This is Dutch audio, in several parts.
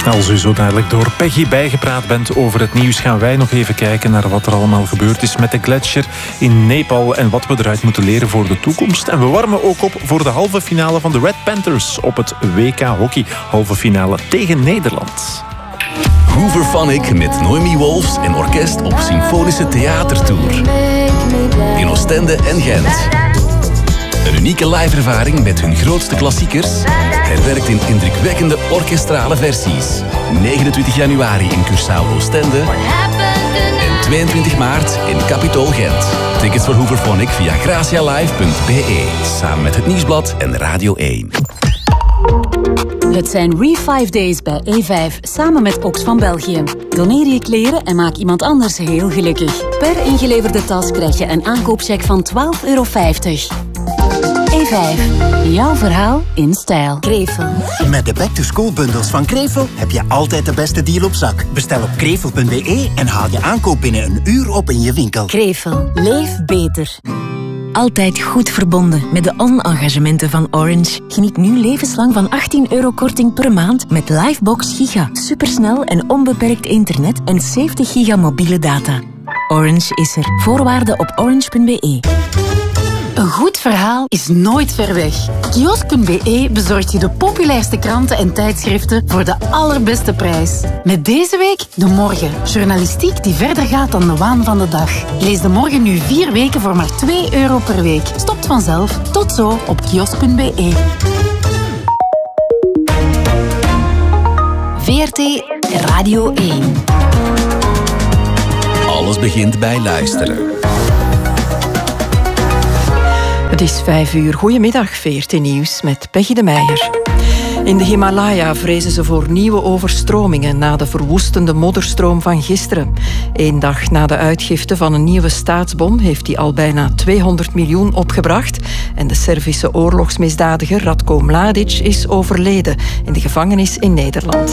Als u zo dadelijk door Peggy bijgepraat bent over het nieuws, gaan wij nog even kijken naar wat er allemaal gebeurd is met de gletsjer in Nepal en wat we eruit moeten leren voor de toekomst. En we warmen ook op voor de halve finale van de Red Panthers op het WK Hockey. Halve finale tegen Nederland. Hooverphonic met Noemi Wolfs en orkest op Symfonische Theatertour. In Oostende en Gent. Een unieke live-ervaring met hun grootste klassiekers, herwerkt in indrukwekkende orkestrale versies. 29 januari in Curaçao Oostende en 22 maart in Capitool Gent. Tickets voor Hooverphonic via gracialive.be, samen met het Nieuwsblad en Radio 1. Het zijn Re5 Days bij E5, samen met Ox van België. Doneer je kleren en maak iemand anders heel gelukkig. Per ingeleverde tas krijg je een aankoopcheque van €12,50. E5, jouw verhaal in stijl. Krevel. Met de back-to-school bundels van Krevel heb je altijd de beste deal op zak. Bestel op krevel.be en haal je aankoop binnen een uur op in je winkel. Krevel, leef beter. Altijd goed verbonden met de on-engagementen van Orange. Geniet nu levenslang van €18 korting per maand met Livebox Giga. Supersnel en onbeperkt internet en 70 giga mobiele data. Orange is er. Voorwaarden op orange.be. Een goed verhaal is nooit ver weg. Kiosk.be bezorgt je de populairste kranten en tijdschriften voor de allerbeste prijs. Met deze week De Morgen. Journalistiek die verder gaat dan de waan van de dag. Lees De Morgen nu 4 weken voor maar €2 per week. Stopt vanzelf. Tot zo op kiosk.be. VRT Radio 1. Alles begint bij luisteren. Het is 5 uur. Goedemiddag, VRT Nieuws met Peggy de Meijer. In de Himalaya vrezen ze voor nieuwe overstromingen na de verwoestende modderstroom van gisteren. 1 dag na de uitgifte van een nieuwe staatsbon heeft die al bijna 200 miljoen opgebracht. En de Servische oorlogsmisdadiger Ratko Mladic is overleden in de gevangenis in Nederland.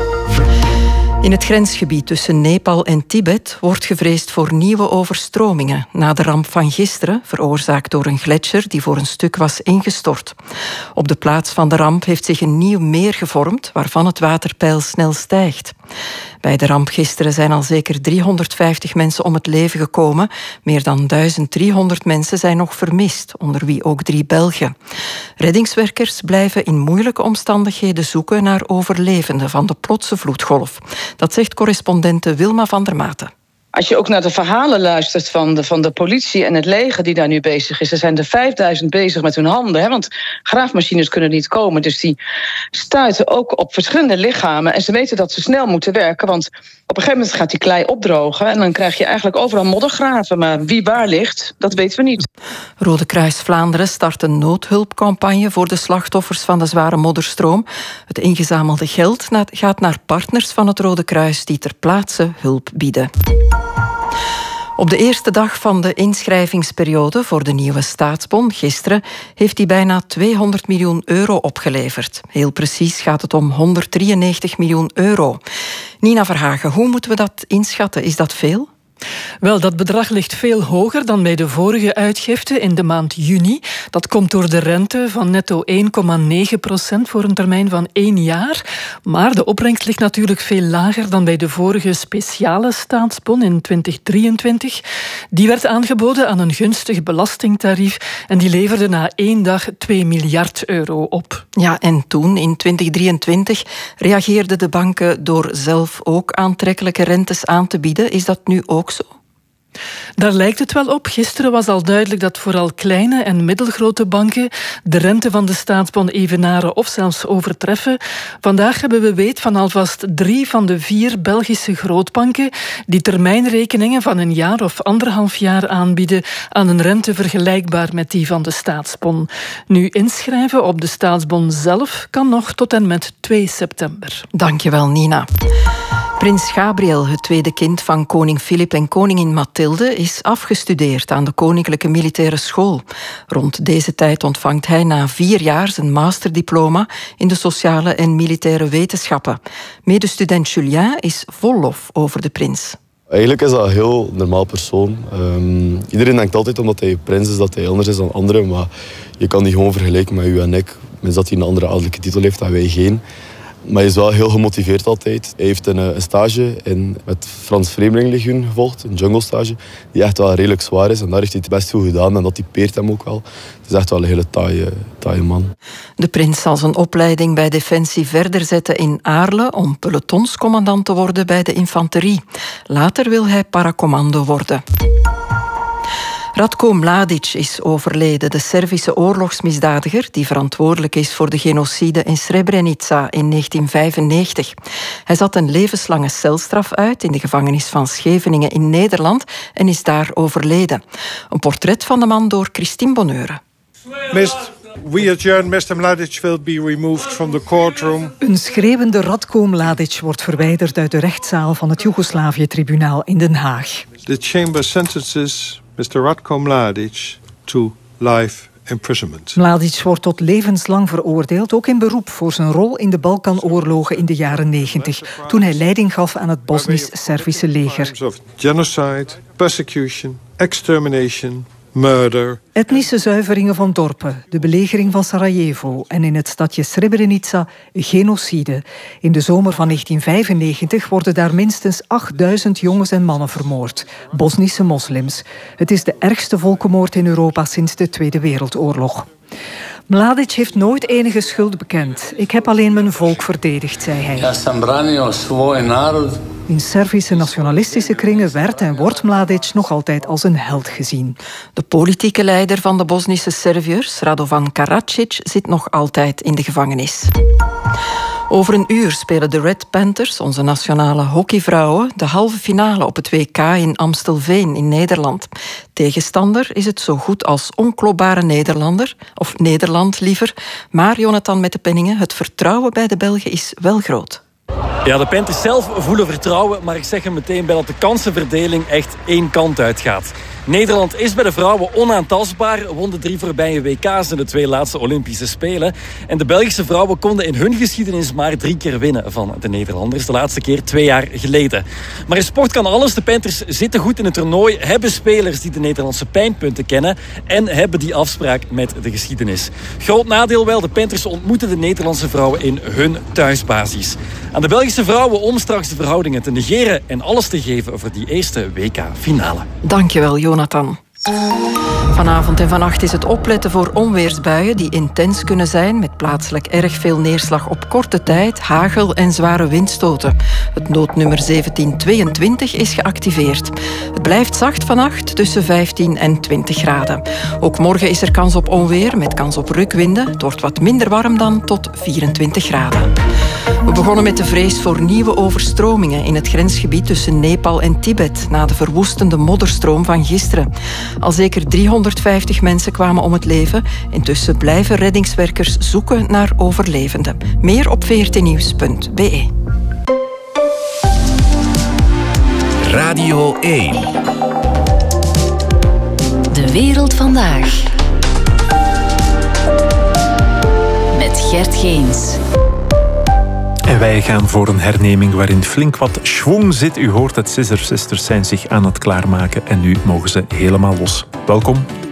In het grensgebied tussen Nepal en Tibet wordt gevreesd voor nieuwe overstromingen na de ramp van gisteren, veroorzaakt door een gletsjer die voor een stuk was ingestort. Op de plaats van de ramp heeft zich een nieuw meer gevormd, waarvan het waterpeil snel stijgt. Bij de ramp gisteren zijn al zeker 350 mensen om het leven gekomen. Meer dan 1300 mensen zijn nog vermist, onder wie ook 3 Belgen. Reddingswerkers blijven in moeilijke omstandigheden zoeken naar overlevenden van de plotse vloedgolf. Dat zegt correspondente Wilma van der Maten. Als je ook naar de verhalen luistert van de politie en het leger die daar nu bezig is. Er zijn er 5000 bezig met hun handen, want graafmachines kunnen niet komen. Dus die stuiten ook op verschillende lichamen. En ze weten dat ze snel moeten werken, want op een gegeven moment gaat die klei opdrogen. En dan krijg je eigenlijk overal moddergraven. Maar wie waar ligt, dat weten we niet. Rode Kruis Vlaanderen start een noodhulpcampagne voor de slachtoffers van de zware modderstroom. Het ingezamelde geld gaat naar partners van het Rode Kruis die ter plaatse hulp bieden. Op de eerste dag van de inschrijvingsperiode voor de nieuwe staatsbon gisteren heeft hij bijna €200 miljoen opgeleverd. Heel precies gaat het om €193 miljoen. Nina Verhagen, hoe moeten we dat inschatten? Is dat veel? Wel, dat bedrag ligt veel hoger dan bij de vorige uitgifte in de maand juni. Dat komt door de rente van netto 1,9% voor een termijn van 1 jaar. Maar de opbrengst ligt natuurlijk veel lager dan bij de vorige speciale staatsbon in 2023. Die werd aangeboden aan een gunstig belastingtarief en die leverde na 1 dag €2 miljard op. Ja, en toen, in 2023, reageerden de banken door zelf ook aantrekkelijke rentes aan te bieden. Is dat nu ook zo? Daar lijkt het wel op. Gisteren was al duidelijk dat vooral kleine en middelgrote banken de rente van de staatsbon evenaren of zelfs overtreffen. Vandaag hebben we weet van alvast 3 van de 4 Belgische grootbanken die termijnrekeningen van 1 jaar of 1,5 jaar aanbieden aan een rente vergelijkbaar met die van de staatsbon. Nu inschrijven op de staatsbon zelf kan nog tot en met 2 september. Dankjewel, Nina. Prins Gabriel, het tweede kind van koning Filip en koningin Mathilde, is afgestudeerd aan de Koninklijke Militaire School. Rond deze tijd ontvangt hij na 4 jaar zijn masterdiploma in de sociale en militaire wetenschappen. Medestudent Julien is vol lof over de prins. Eigenlijk is dat een heel normaal persoon. Iedereen denkt altijd omdat hij prins is dat hij anders is dan anderen, maar je kan die gewoon vergelijken met u en ik. Mits dat hij een andere adellijke titel heeft en wij geen. Maar hij is wel heel gemotiveerd altijd. Hij heeft een stage met Frans Vreemdelingenlegioen gevolgd, een jungle stage, die echt wel redelijk zwaar is. En daar heeft hij het best goed gedaan en dat typeert hem ook wel. Het is echt wel een hele taaie man. De prins zal zijn opleiding bij Defensie verder zetten in Aarle om pelotonscommandant te worden bij de infanterie. Later wil hij paracommando worden. Ratko Mladic is overleden, de Servische oorlogsmisdadiger die verantwoordelijk is voor de genocide in Srebrenica in 1995. Hij zat een levenslange celstraf uit in de gevangenis van Scheveningen in Nederland en is daar overleden. Een portret van de man door Christine Bonneure. We adjourn. Mr. Mladic will be removed from the courtroom. Een schreeuwende Ratko Mladic wordt verwijderd uit de rechtszaal van het Joegoslavië-tribunaal in Den Haag. The chamber sentences Mr. Ratko Mladic to life imprisonment. Mladic wordt tot levenslang veroordeeld, ook in beroep voor zijn rol in de Balkanoorlogen in de jaren 90, toen hij leiding gaf aan het Bosnisch-Servische leger. Genocide, persecution, extermination, murder. Etnische zuiveringen van dorpen, de belegering van Sarajevo en in het stadje Srebrenica genocide. In de zomer van 1995 worden daar minstens 8000 jongens en mannen vermoord. Bosnische moslims. Het is de ergste volkenmoord in Europa sinds de Tweede Wereldoorlog. Mladic heeft nooit enige schuld bekend. Ik heb alleen mijn volk verdedigd, zei hij. In Servische nationalistische kringen werd en wordt Mladic nog altijd als een held gezien. De politieke leider van de Bosnische Serviërs, Radovan Karadzic, zit nog altijd in de gevangenis. Over een uur spelen de Red Panthers, onze nationale hockeyvrouwen, de halve finale op het WK in Amstelveen in Nederland. Tegenstander is het zo goed als onklopbare Nederlander, of Nederland liever. Maar, Jonathan met de penningen, het vertrouwen bij de Belgen is wel groot. Ja, de Panthers zelf voelen vertrouwen, maar ik zeg er meteen bij dat de kansenverdeling echt één kant uitgaat. Nederland is bij de vrouwen onaantastbaar, won de 3 voorbije WK's en de 2 laatste Olympische Spelen. En de Belgische vrouwen konden in hun geschiedenis maar 3 keer winnen van de Nederlanders. De laatste keer 2 jaar geleden. Maar in sport kan alles. De Panthers zitten goed in het toernooi, hebben spelers die de Nederlandse pijnpunten kennen en hebben die afspraak met de geschiedenis. Groot nadeel wel, de Panthers ontmoeten de Nederlandse vrouwen in hun thuisbasis. Aan de Belgische vrouwen om straks de verhoudingen te negeren en alles te geven voor die eerste WK-finale. Dankjewel, Jonathan. Vanavond en vannacht is het opletten voor onweersbuien die intens kunnen zijn, met plaatselijk erg veel neerslag op korte tijd, hagel en zware windstoten. Het noodnummer 1722 is geactiveerd. Het blijft zacht vannacht tussen 15 en 20 graden. Ook morgen is er kans op onweer met kans op rukwinden. Het wordt wat minder warm dan tot 24 graden. We begonnen met de vrees voor nieuwe overstromingen in het grensgebied tussen Nepal en Tibet na de verwoestende modderstroom van gisteren. Al zeker 350 mensen kwamen om het leven. Intussen blijven reddingswerkers zoeken naar overlevenden. Meer op vrtnieuws.be. Radio 1. De wereld vandaag. Met Gert Geens. En wij gaan voor een herneming waarin flink wat schwung zit. U hoort het, Scissor Sisters zijn zich aan het klaarmaken en nu mogen ze helemaal los. Welkom.